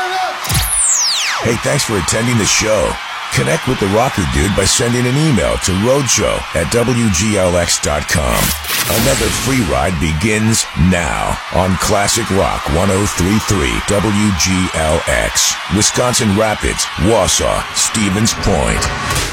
Hey, thanks for attending the show. Connect with the Rocker Dude by sending an email to roadshow@wglx.com. Another free ride begins now on Classic Rock 103.3 WGLX, Wisconsin Rapids, Wausau, Stevens Point.